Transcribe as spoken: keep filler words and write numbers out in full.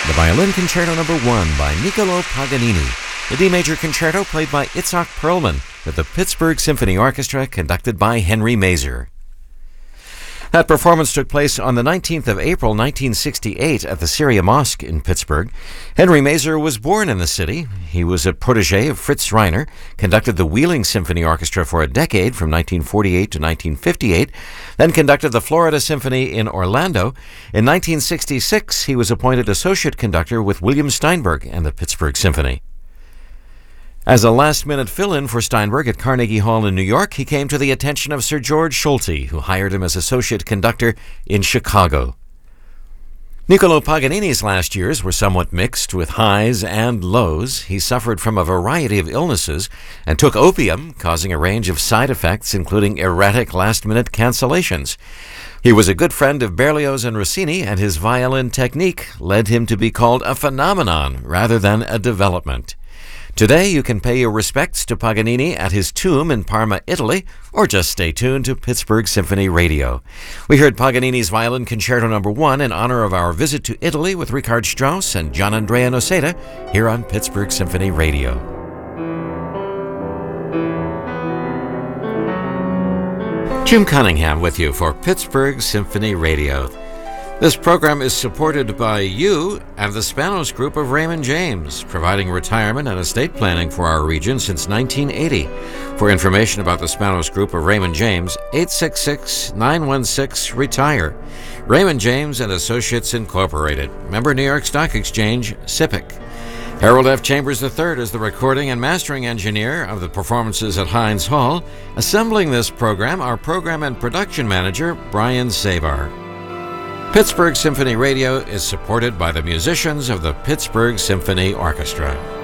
the Violin Concerto Number one by Niccolò Paganini, the D major concerto played by Itzhak Perlman with the Pittsburgh Symphony Orchestra conducted by Henry Mazer. That performance took place on the nineteenth of April, nineteen sixty-eight at the Syria Mosque in Pittsburgh. Henry Mazer was born in the city. He was a protege of Fritz Reiner, conducted the Wheeling Symphony Orchestra for a decade from nineteen forty-eight to nineteen fifty-eight, then conducted the Florida Symphony in Orlando. In nineteen sixty-six, he was appointed associate conductor with William Steinberg and the Pittsburgh Symphony. As a last-minute fill-in for Steinberg at Carnegie Hall in New York, he came to the attention of Sir George Solti, who hired him as associate conductor in Chicago. Niccolò Paganini's last years were somewhat mixed with highs and lows. He suffered from a variety of illnesses and took opium, causing a range of side effects, including erratic last-minute cancellations. He was a good friend of Berlioz and Rossini, and his violin technique led him to be called a phenomenon rather than a development. Today, you can pay your respects to Paganini at his tomb in Parma, Italy, or just stay tuned to Pittsburgh Symphony Radio. We heard Paganini's Violin Concerto Number one in honor of our visit to Italy with Richard Strauss and Gianandrea Noseda here on Pittsburgh Symphony Radio. Jim Cunningham with you for Pittsburgh Symphony Radio. This program is supported by you and the Spanos Group of Raymond James, providing retirement and estate planning for our region since nineteen eighty. For information about the Spanos Group of Raymond James, eight six six, nine one six, RETIRE. Raymond James and Associates Incorporated, member New York Stock Exchange, S I P C. Harold F. Chambers the third is the recording and mastering engineer of the performances at Heinz Hall. Assembling this program, our program and production manager, Brian Savar. Pittsburgh Symphony Radio is supported by the musicians of the Pittsburgh Symphony Orchestra.